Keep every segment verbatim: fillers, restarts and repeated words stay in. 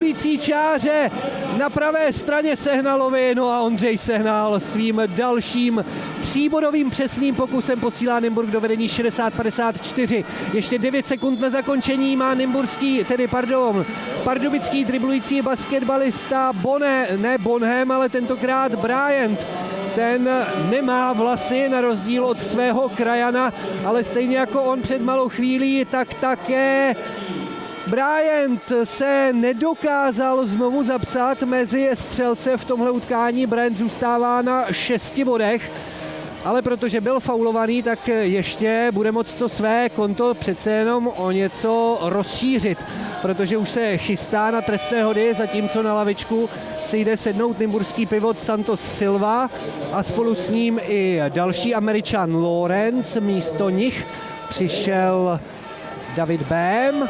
rozhodující čáře na pravé straně Sehnalovi, no a Ondřej Sehnal svým dalším tříbodovým přesným pokusem posílá Nymburk do vedení šedesát padesát čtyři. Ještě devět sekund na zakončení má nymburský, tedy pardon, pardubický driblující basketbalista Bone, ne Bonham, ale tentokrát Bryant. Ten nemá vlasy na rozdíl od svého krajana, ale stejně jako on před malou chvílí, tak také Bryant se nedokázal znovu zapsat mezi střelce v tomhle utkání. Bryant zůstává na šesti bodech, ale protože byl faulovaný, tak ještě bude moct to své konto přece jenom o něco rozšířit, protože už se chystá na trestné hody, zatímco na lavičku si jde sednout nymburský pivot Santos Silva a spolu s ním i další Američan Lawrence. Místo nich přišel David Bam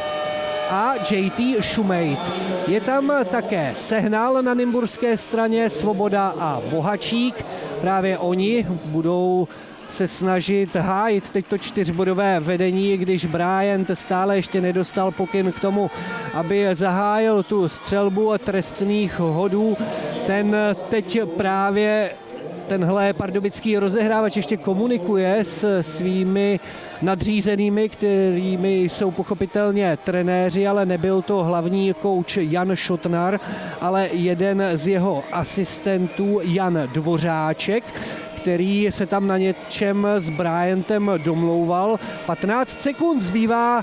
a J T Shumate. Je tam také Sehnal na nymburské straně, Svoboda a Bohačík. Právě oni budou se snažit hájit teď to čtyřbodové vedení, když Bryant stále ještě nedostal pokyn k tomu, aby zahájil tu střelbu trestných hodů. Ten teď právě tenhle pardubický rozehrávač ještě komunikuje s svými nadřízenými, kterými jsou pochopitelně trenéři, ale nebyl to hlavní kouč Jan Šotnar, ale jeden z jeho asistentů Jan Dvořáček, který se tam na něčem s Bryantem domlouval. patnáct sekund zbývá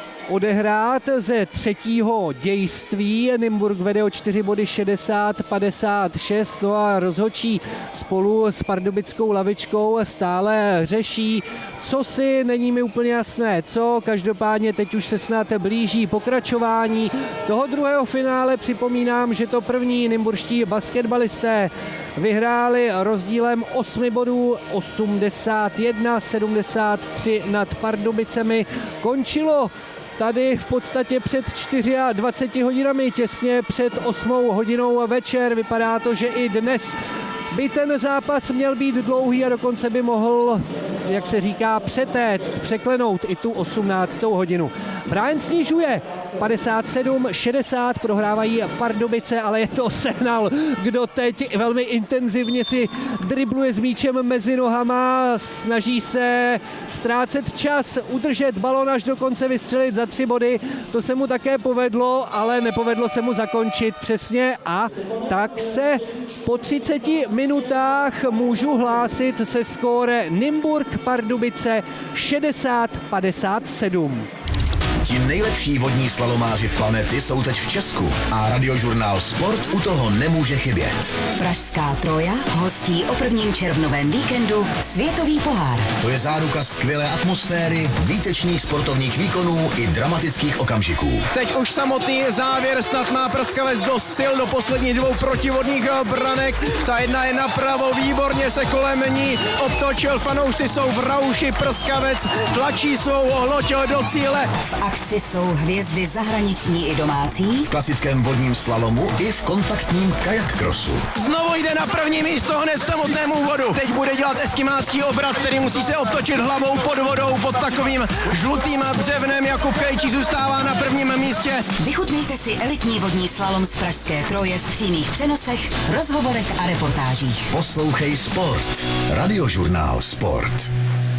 odehrát ze třetího dějství. Nymburk vede o čtyři body šedesát padesát šest, no a rozhodčí spolu s pardubickou lavičkou stále řeší, co si, není mi úplně jasné, co. Každopádně teď už se snad blíží pokračování toho druhého finále. Připomínám, že to první nymburští basketbalisté vyhráli rozdílem osmi bodů, osmdesát jedna sedmdesát tři nad Pardubicemi. Končilo tady v podstatě před dvaceti čtyřmi hodinami, těsně před osmou hodinou večer. Vypadá to, že i dnes by ten zápas měl být dlouhý a dokonce by mohl, jak se říká, přetéct, překlenout i tu osmnáctou hodinu. Bryant snižuje padesát sedm šedesát, prohrávají Pardubice, ale je to Sehnal, kdo teď velmi intenzivně si dribluje s míčem mezi nohama, snaží se ztrácet čas, udržet balon až do konce, vystřelit za tři body. To se mu také povedlo, ale nepovedlo se mu zakončit přesně a tak se po třiceti minutách můžu hlásit se skóre Nymburk Pardubice šedesát padesát sedm. Ti nejlepší vodní slalomáři planety jsou teď v Česku a Radiožurnál Sport u toho nemůže chybět. Pražská Troja hostí o prvním červnovém víkendu Světový pohár. To je záruka skvělé atmosféry, výtečných sportovních výkonů i dramatických okamžiků. Teď už samotný závěr, snad má Prskavec dost sil do posledních dvou protivodních branek. Ta jedna je napravo, výborně se kolem ní obtočil, fanoušci jsou v rauši, Prskavec tlačí svou loď do cíle. V akci jsou hvězdy zahraniční i domácí. V klasickém vodním slalomu i v kontaktním kajak crossu. Znovu jde na první místo hned samotnému úvodu. Teď bude dělat eskimácký obrat, který musí se obtočit hlavou pod vodou pod takovým žlutým břevnem. Jakub Krejčí zůstává na prvním místě. Vychutnejte si elitní vodní slalom z Pražské Troje v přímých přenosech, rozhovorech a reportážích. Poslouchej Sport. Radiožurnál Sport.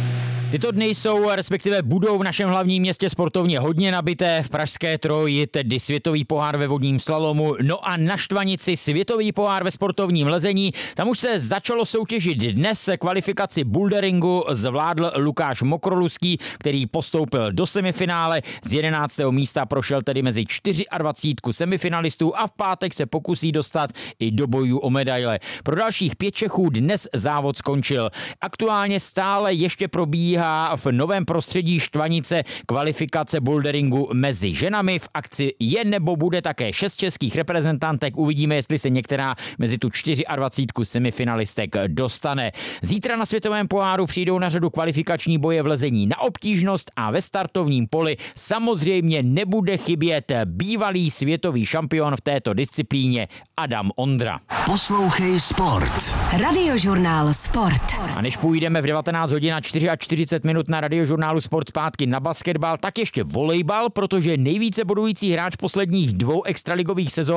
Tyto dny jsou, respektive budou v našem hlavním městě sportovně hodně nabité. V Pražské Troji tedy světový pohár ve vodním slalomu, no a na Štvanici světový pohár ve sportovním lezení. Tam už se začalo soutěžit dnes. Kvalifikaci boulderingu zvládl Lukáš Mokroluský, který postoupil do semifinále. Z jedenáctého místa prošel tedy mezi dvacet čtyři semifinalistů a v pátek se pokusí dostat i do bojů o medaile. Pro dalších pět Čechů dnes závod skončil. Aktuálně stále ještě probíhá v novém prostředí Štvanice kvalifikace boulderingu mezi ženami. V akci je nebo bude také šest českých reprezentantek. Uvidíme, jestli se některá mezi tu dvacet čtyři semifinalistek dostane. Zítra na světovém poháru přijdou na řadu kvalifikační boje v lezení na obtížnost a ve startovním poli samozřejmě nebude chybět bývalý světový šampion v této disciplíně Adam Ondra. Poslouchej Sport. Radiožurnál Sport. A než půjdeme v devatenáct hodin a čtyřicet čtyři minut na Radiožurnálu Sport zpátky na basketbal, tak ještě volejbal, protože nejvíce bodující hráč posledních dvou extraligových sezón